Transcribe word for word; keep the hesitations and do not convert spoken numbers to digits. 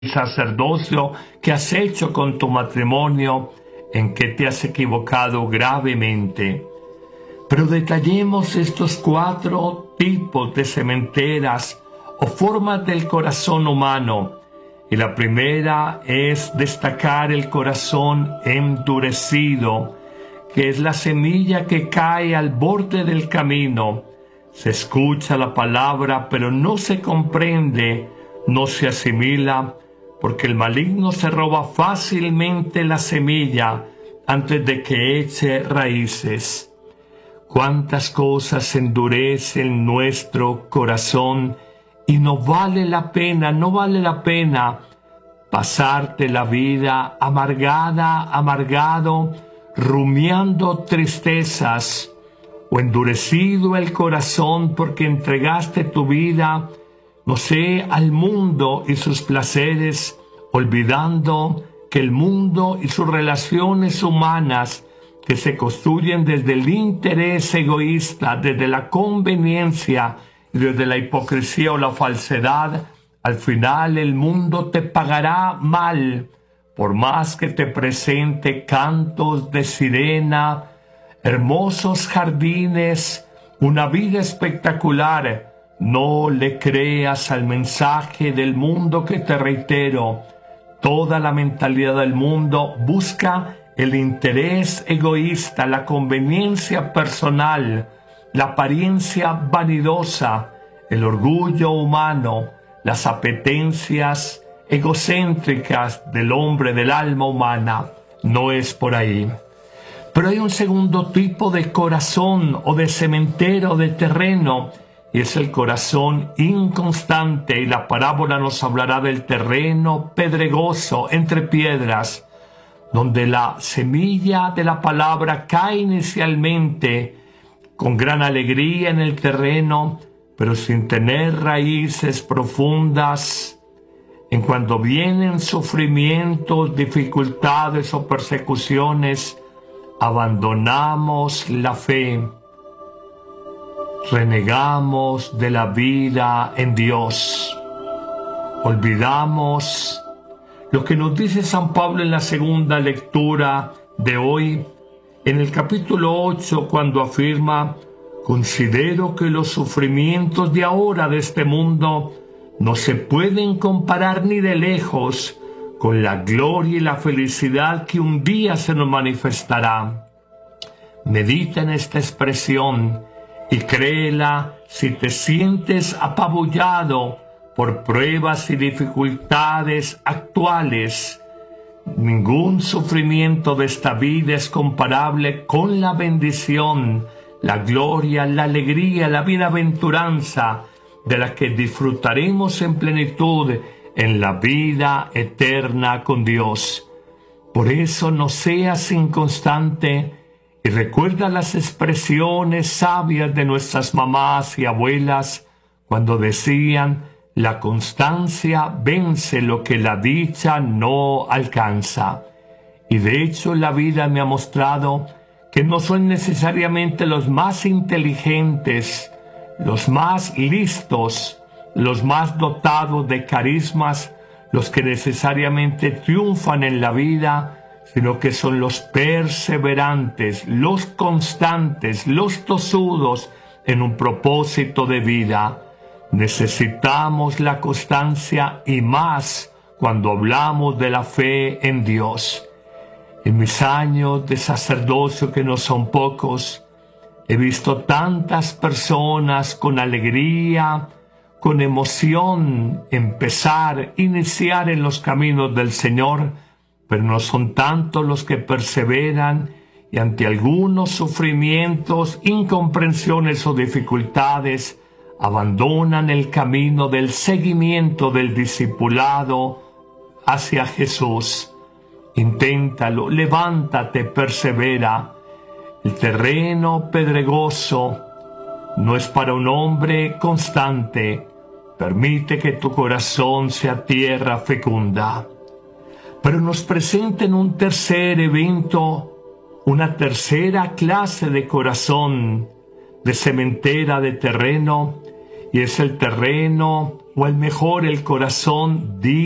sacerdocio que has hecho con tu matrimonio, en que te has equivocado gravemente. Pero detallemos estos cuatro tipos de sementeras o formas del corazón humano. Y la primera es destacar el corazón endurecido, que es la semilla que cae al borde del camino. Se escucha la palabra, pero no se comprende, no se asimila, porque el maligno se roba fácilmente la semilla antes de que eche raíces. Cuántas cosas endurecen nuestro corazón y no vale la pena, no vale la pena pasarte la vida amargada, amargado, rumiando tristezas, o endurecido el corazón porque entregaste tu vida, no sé, al mundo y sus placeres, olvidando que el mundo y sus relaciones humanas que se construyen desde el interés egoísta, desde la conveniencia y desde la hipocresía o la falsedad, al final el mundo te pagará mal, por más que te presente cantos de sirena, hermosos jardines, una vida espectacular. No le creas al mensaje del mundo que te reitero. Toda la mentalidad del mundo busca el interés egoísta, la conveniencia personal, la apariencia vanidosa, el orgullo humano, las apetencias egocéntricas del hombre, del alma humana. No es por ahí. Pero hay un segundo tipo de corazón o de cementero, de terreno, y es el corazón inconstante, y la parábola nos hablará del terreno pedregoso entre piedras, donde la semilla de la palabra cae inicialmente con gran alegría en el terreno, pero sin tener raíces profundas. En cuanto vienen sufrimientos, dificultades o persecuciones, abandonamos la fe. Renegamos de la vida en Dios. Olvidamos lo que nos dice San Pablo en la segunda lectura de hoy, en el capítulo ocho, cuando afirma: considero que los sufrimientos de ahora de este mundo no se pueden comparar ni de lejos con la gloria y la felicidad que un día se nos manifestará. Medita en esta expresión y créela si te sientes apabullado por pruebas y dificultades actuales. Ningún sufrimiento de esta vida es comparable con la bendición, la gloria, la alegría, la bienaventuranza de la que disfrutaremos en plenitud en la vida eterna con Dios. Por eso no seas inconstante y recuerda las expresiones sabias de nuestras mamás y abuelas cuando decían: la constancia vence lo que la dicha no alcanza. Y de hecho la vida me ha mostrado que no son necesariamente los más inteligentes, los más listos, los más dotados de carismas, los que necesariamente triunfan en la vida, sino que son los perseverantes, los constantes, los tosudos en un propósito de vida. Necesitamos la constancia y más cuando hablamos de la fe en Dios. En mis años de sacerdocio, que no son pocos, he visto tantas personas con alegría, con emoción, empezar, iniciar en los caminos del Señor, pero no son tantos los que perseveran y ante algunos sufrimientos, incomprensiones o dificultades, abandonan el camino del seguimiento del discipulado hacia Jesús. Inténtalo, levántate, persevera. El terreno pedregoso no es para un hombre constante. Permite que tu corazón sea tierra fecunda. Pero nos presentan un tercer evento, una tercera clase de corazón, de cementera de terreno, y es el terreno, o el mejor, el corazón